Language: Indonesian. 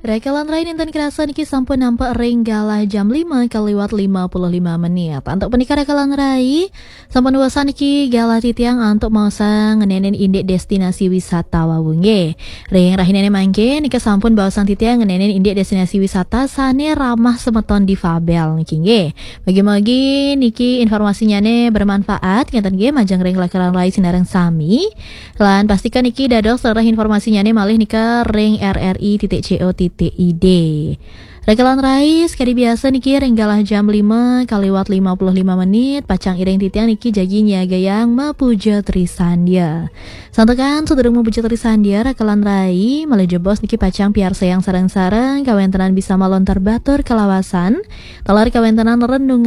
Rekalan rain inten kerasa niki sampun nampak ring galah jam 5 kaliwat 55 menit. Untuk penikah rekalan rai sampun wasan niki galah titiang untuk mausa ngenenen indek destinasi wisata wawunge. Ring rahinene mangke nika sampun bawasan titiang ngenenen indek destinasi wisata sane ramah semeton difabel niki nge. Bagi-bagi niki informasinya ne bermanfaat ngeten nggih majang ring rekalan rai sinareng sami. Lan pastikan niki dados sarah informasinya ne malih nika ring rri.co.id. Rekalan rai sekali biasa niki renggalah jam 5 kaliwat 55 menit pacang ireng titiang niki jagi nyaga yang mapuja trisandia. Santekan sederung mapuja trisandia rekalan rai malejebos niki pacang piar sayang sarang-sarang kawentenan bisa malontar batur kelawasan talar kawentenan renungan